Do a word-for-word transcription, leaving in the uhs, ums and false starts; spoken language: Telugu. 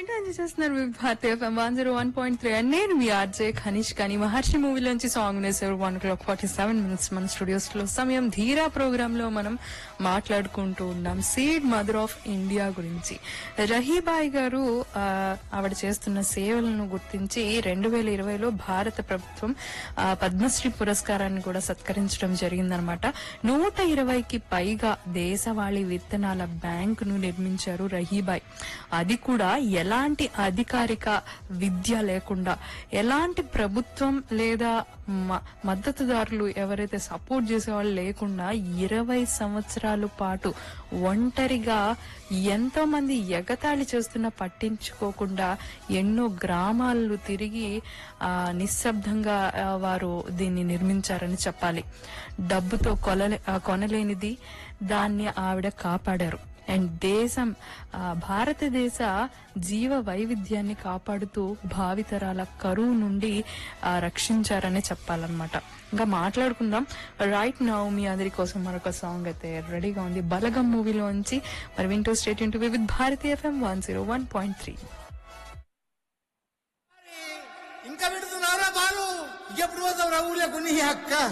వింటూ ఎంజాయ్ చేస్తున్నారు వివిధ Bharati FM one zero one point three and నేను మీ ఆర్జే ఖనీష్ కానీ మహర్షి మూవీలోంచి song నేసారు one clock forty seven minutes మన స్టూడియోస్ లో సమయం ధీరా ప్రోగ్రామ్ లో మనం మాట్లాడుకుంటూ ఉన్నాం సీడ్ మదర్ ఆఫ్ ఇండియా గురించి. రహీబాయి గారు ఆ, ఆవిడ చేస్తున్న సేవలను గుర్తించి రెండు వేల ఇరవైలో భారత ప్రభుత్వం ఆ, పద్మశ్రీ పురస్కారాన్ని కూడా సత్కరించడం జరిగిందనమాట. నూట ఇరవైకి పైగా దేశవాళీ విత్తనాల బ్యాంక్ ను నిర్మించారు రహీబాయి. అది కూడా ఎలాంటి అధికారిక విద్య లేకుండా, ఎలాంటి ప్రభుత్వం లేదా మద్దతుదారులు ఎవరైతే సపోర్ట్ చేసేవాళ్ళు లేకుండా ఇరవై సంవత్సరాల పాటు ఒంటరిగా ఎంతో మంది ఎగతాళి చేస్తున్నా పట్టించుకోకుండా ఎన్నో గ్రామాలు తిరిగి ఆ నిశ్శబ్దంగా ఆ, వారు దీన్ని నిర్మించారని చెప్పాలి. డబ్బుతో కొలలే కొనలేనిది దాన్ని ఆవిడ కాపాడారు. అండ్ దేశం భారతదేశ జీవ వైవిధ్యాన్ని కాపాడుతూ భావితరాల కరువు నుండి రక్షించారని చెప్పాలన్నమాట. ఇంకా మాట్లాడుకుందాం. రైట్ నౌ మీ అందరి కోసం మరొక సాంగ్ అయితే రెడీగా ఉంది బలగం మూవీలోంచి. మరి వింటూ state into with Bharati FM one zero one point three. ఇంకా పెడుతున్నారా బాలు ఎప్పుడు పోతావు రా ఊళ్ళో కొన్ని అక్క